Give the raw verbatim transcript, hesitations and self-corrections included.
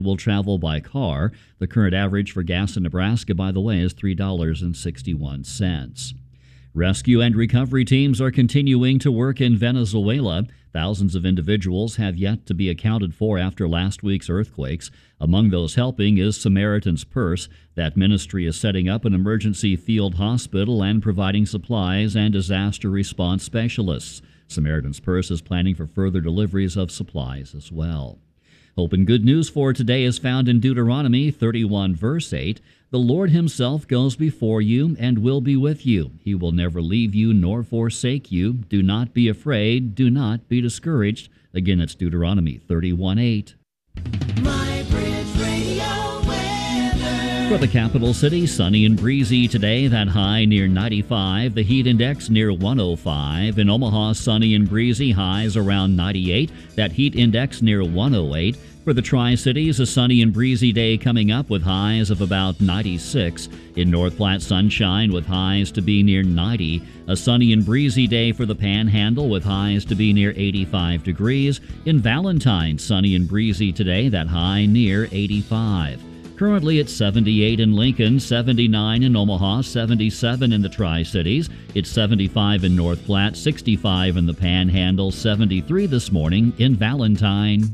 will travel by car. The current average for gas in Nebraska, by the way, is three dollars and sixty-one cents. Rescue and recovery teams are continuing to work in Venezuela. Thousands of individuals have yet to be accounted for after last week's earthquakes. Among those helping is Samaritan's Purse. That ministry is setting up an emergency field hospital and providing supplies and disaster response specialists. Samaritan's Purse is planning for further deliveries of supplies as well. Hope and good news for today is found in Deuteronomy thirty-one, verse eight. The Lord himself goes before you and will be with you. He will never leave you nor forsake you. Do not be afraid. Do not be discouraged. Again, it's Deuteronomy thirty-one, eight. My Bridge Radio weather. For the capital city, sunny and breezy today. That high near ninety-five. The heat index near one oh five. In Omaha, sunny and breezy. Highs around ninety-eight. That heat index near one oh eight. For the Tri-Cities, a sunny and breezy day coming up with highs of about ninety-six. In North Platte, sunshine with highs to be near ninety. A sunny and breezy day for the Panhandle with highs to be near eighty-five degrees. In Valentine, sunny and breezy today, that high near eighty-five. Currently it's seventy-eight in Lincoln, seventy-nine in Omaha, seventy-seven in the Tri-Cities. It's seventy-five in North Platte, sixty-five in the Panhandle, seventy-three this morning in Valentine.